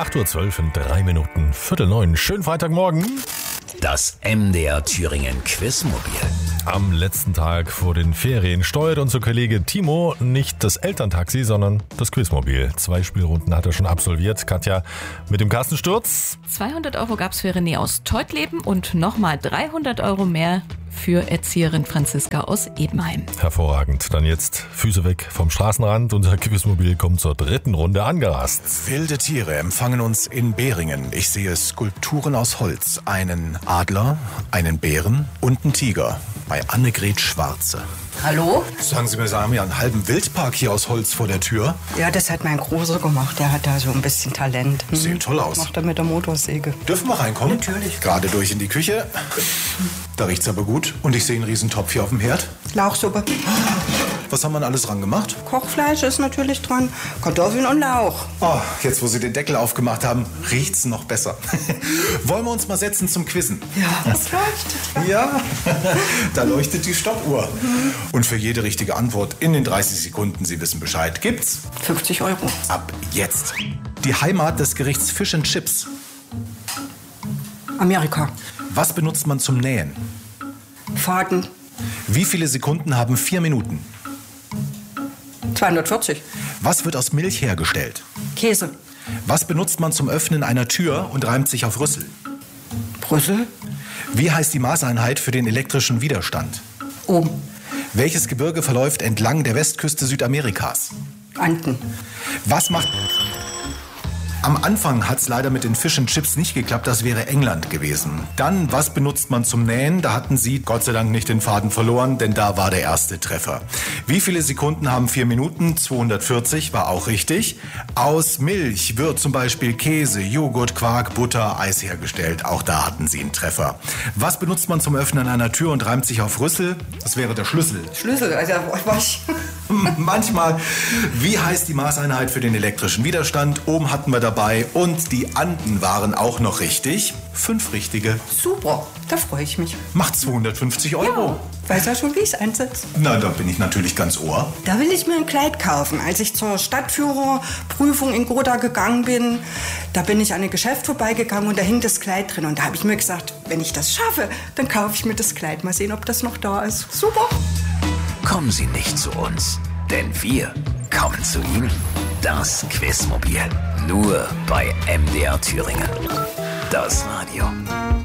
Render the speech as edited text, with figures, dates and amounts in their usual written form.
8:12 in 3 Minuten, 8:45. Schönen Freitagmorgen. Das MDR Thüringen Quizmobil. Am letzten Tag vor den Ferien steuert unser Kollege Timo nicht das Elterntaxi, sondern das Quizmobil. 2 Spielrunden hat er schon absolviert. Katja mit dem Kassensturz. 200 Euro gab's für René aus Teutleben und nochmal 300 Euro mehr für Erzieherin Franziska aus Ebenheim. Hervorragend. Dann jetzt Füße weg vom Straßenrand. Unser Quizmobil kommt zur 3. Runde angerast. Wilde Tiere empfangen uns in Beringen. Ich sehe Skulpturen aus Holz. Einen Adler, einen Bären und einen Tiger. Bei Annegret Schwarze. Hallo? Sagen Sie mir, Sie haben ja einen halben Wildpark hier aus Holz vor der Tür. Ja, das hat mein Großer gemacht. Der hat da so ein bisschen Talent. Sieht toll aus. Macht er mit der Motorsäge. Dürfen wir reinkommen? Natürlich. Gerade durch in die Küche. Da riecht's aber gut. Und ich sehe einen riesen Topf hier auf dem Herd. Lauchsuppe. Was haben wir denn alles dran gemacht? Kochfleisch ist natürlich dran. Kartoffeln und Lauch. Oh, jetzt wo Sie den Deckel aufgemacht haben, riecht's noch besser. Wollen wir uns mal setzen zum Quizzen? Ja, es leuchtet. Ja, da leuchtet die Stoppuhr. Und für jede richtige Antwort in den 30 Sekunden, Sie wissen Bescheid, gibt's 50 Euro. ab jetzt die Heimat des Gerichts Fish and Chips. Amerika. Was benutzt man zum Nähen? Faden. Wie viele Sekunden haben 4 Minuten? 240. Was wird aus Milch hergestellt? Käse. Was benutzt man zum Öffnen einer Tür und reimt sich auf Rüssel? Brüssel. Wie heißt die Maßeinheit für den elektrischen Widerstand? Ohm. Welches Gebirge verläuft entlang der Westküste Südamerikas? Anden. Was macht... Am Anfang hat es leider mit den Fish and Chips nicht geklappt, das wäre England gewesen. Dann, was benutzt man zum Nähen? Da hatten Sie Gott sei Dank nicht den Faden verloren, denn da war der erste Treffer. Wie viele Sekunden haben 4 Minuten? 240 war auch richtig. Aus Milch wird zum Beispiel Käse, Joghurt, Quark, Butter, Eis hergestellt. Auch da hatten Sie einen Treffer. Was benutzt man zum Öffnen einer Tür und reimt sich auf Rüssel? Das wäre der Schlüssel. Schlüssel, also was? Manchmal. Wie heißt die Maßeinheit für den elektrischen Widerstand? Oben hatten wir dabei und die Anden waren auch noch richtig. 5 richtige. Super, da freue ich mich. Macht 250 Euro. Ja, weiß ja schon, wie ich es einsetze. Na, da bin ich natürlich ganz ohr. Da will ich mir ein Kleid kaufen. Als ich zur Stadtführerprüfung in Gotha gegangen bin, da bin ich an ein Geschäft vorbeigegangen und da hing das Kleid drin. Und da habe ich mir gesagt, wenn ich das schaffe, dann kaufe ich mir das Kleid. Mal sehen, ob das noch da ist. Super. Kommen Sie nicht zu uns, denn wir kommen zu Ihnen. Das Quizmobil. Nur bei MDR Thüringen. Das Radio.